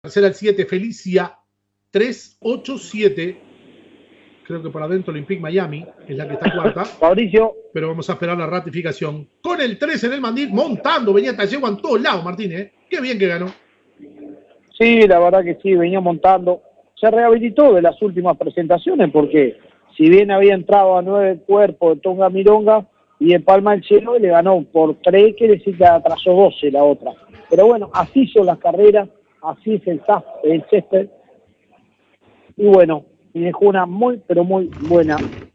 tercera al 7, Felicia, 3-8-7. Creo que por adentro Olympique Miami es la que está cuarta. Mauricio. Pero vamos a esperar la ratificación. Con el 3 en el mandil, montando, venía Tallego en todos lados, Martínez. Qué bien que ganó. Sí, la verdad que sí, venía montando. Se rehabilitó de las últimas presentaciones porque si bien había entrado a 9 cuerpos de Tonga Mironga y en Palma del Cielo le ganó por 3, quiere decir que atrasó 12 la otra. Pero bueno, así son las carreras, así es el césped. Y bueno, me dejó una muy, pero muy buena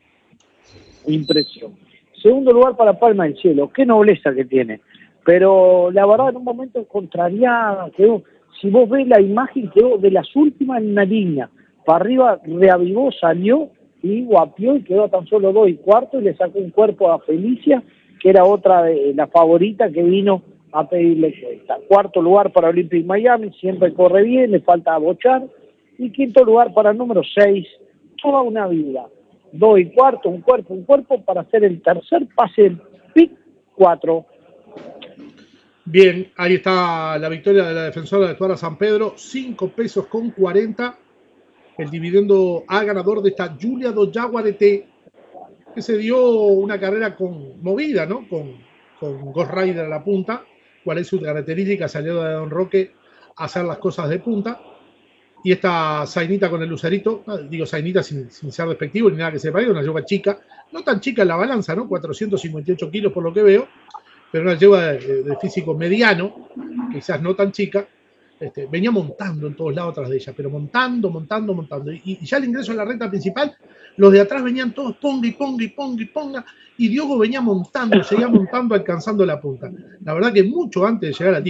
impresión. Segundo lugar para Palma del Cielo, qué nobleza que tiene. Pero la verdad en un momento contrariada, quedó, si vos ves la imagen, quedó de las últimas en una línea. Para arriba reavivó, salió y guapió y quedó a tan solo 2 y cuarto y le sacó un cuerpo a Felicia, que era otra de la favorita que vino a pedirle cuenta. Cuarto lugar para Olympique Miami, siempre corre bien, le falta bochar. Y quinto lugar para el número 6, toda una vida. 2 y cuarto, un cuerpo para hacer el tercer pase del PIC 4. Bien, ahí está la victoria de la defensora de Tuara San Pedro, 5 pesos con 40. El dividendo al ganador de esta Giulia do Jaguarete, que se dio una carrera con movida, ¿no? Con Ghost Rider a la punta, cuál es su característica, salió de Don Roque a hacer las cosas de punta. Y esta Zainita con el lucerito, digo Zainita sin ser despectivo ni nada que se parezca, una yegua chica, no tan chica en la balanza, ¿no? 458 kilos por lo que veo, pero una yegua de físico mediano, quizás no tan chica. Venía montando en todos lados atrás de ella, pero montando. Y ya al ingreso a la recta principal, los de atrás venían todos ponga, y Diogo venía montando, seguía montando, alcanzando la punta. La verdad que mucho antes de llegar al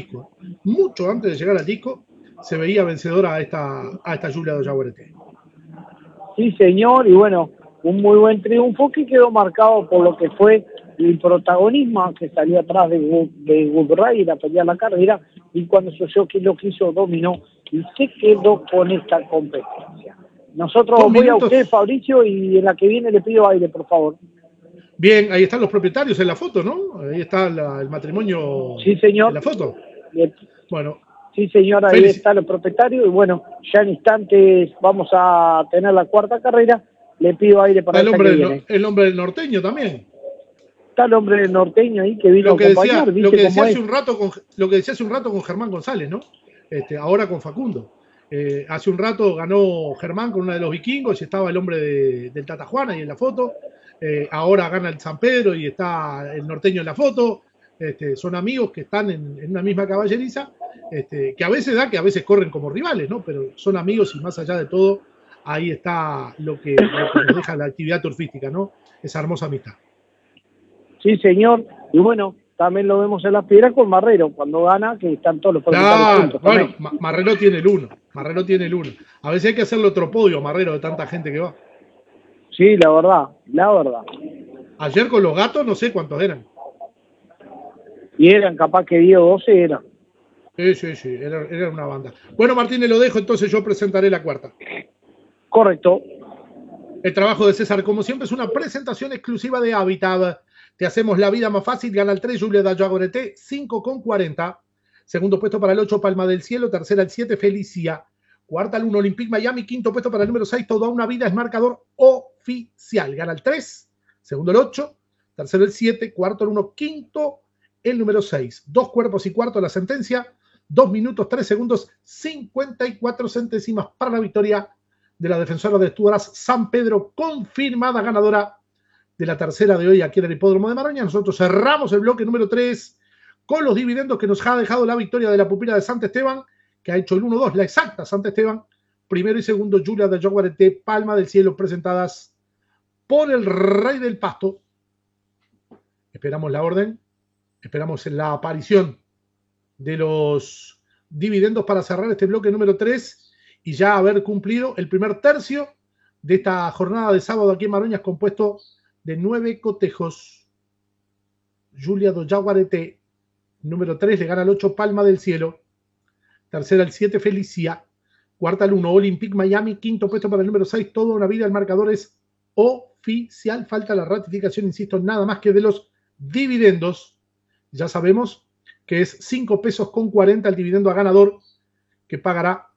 disco, se veía vencedora a esta Giulia do Jaguarete. Sí, señor, y bueno, un muy buen triunfo que quedó marcado por lo que fue el protagonismo que salió atrás de Good Rider a pelear la carrera, y cuando Suzuki lo quiso, dominó y se quedó con esta competencia. Nosotros voy a usted, Fabricio, y en la que viene le pido aire, por favor. Bien, ahí están los propietarios en la foto, ¿no? Ahí está el matrimonio. Sí, señor. En la foto. Bueno. Sí, señora, ahí están los propietarios y bueno, ya en instantes vamos a tener la cuarta carrera. Le pido aire para el hombre del norteño también. Está el hombre del norteño ahí que vino a acompañar. Lo que decía hace un rato con Germán González, ¿no? Ahora con Facundo. Hace un rato ganó Germán con uno de los vikingos y estaba el hombre del Tata Juana ahí en la foto. Ahora gana el San Pedro y está el norteño en la foto. Son amigos que están en una misma caballeriza, que a veces que a veces corren como rivales, ¿no? Pero son amigos y más allá de todo, ahí está lo que nos deja la actividad turfística, ¿no? Esa hermosa amistad. Sí, señor. Y bueno, también lo vemos en las piedras con Marrero, cuando gana, que están todos los propietarios juntos. Bueno, Marrero tiene el uno. A veces hay que hacerle otro podio a Marrero de tanta gente que va. Sí, la verdad. Ayer con los gatos no sé cuántos eran. Y eran capaz que 10 o 12 eran. Sí, era una banda. Bueno, Martínez, lo dejo, entonces yo presentaré la cuarta. Correcto. El trabajo de César, como siempre, es una presentación exclusiva de Habitat. Te hacemos la vida más fácil. Gana el 3, Giulia do Jaguarete, 5,40. Segundo puesto para el 8, Palma del Cielo. Tercera el 7, Felicia. Cuarta el 1, Olympique Miami. Quinto puesto para el número 6, Toda una vida, es marcador oficial. Gana el 3, segundo el 8, tercero el 7, cuarto el 1, quinto el número 6. 2 cuerpos y cuarto la sentencia. 2 minutos, 3 segundos, 54 centésimas para la victoria de la defensora de Tuaras San Pedro, confirmada ganadora de la tercera de hoy aquí en el Hipódromo de Maroña. Nosotros cerramos el bloque número 3 con los dividendos que nos ha dejado la victoria de la pupila de Sant Esteban, que ha hecho el 1-2, la exacta Sant Esteban. Primero y segundo, Giulia do Jaguarete, Palma del Cielo, presentadas por el Rey del Pasto. Esperamos la orden, esperamos la aparición de los dividendos para cerrar este bloque número 3 y ya haber cumplido el primer tercio de esta jornada de sábado aquí en Maroñas, compuesto de 9 cotejos. Giulia do Jaguarete, número 3, le gana al 8, Palma del Cielo. Tercera el 7, Felicia. Cuarta el 1, Olympique Miami. Quinto puesto para el número 6, Toda una vida. El marcador es oficial. Falta la ratificación, insisto, nada más que de los dividendos. Ya sabemos que es 5 pesos con 40 el dividendo a ganador, que pagará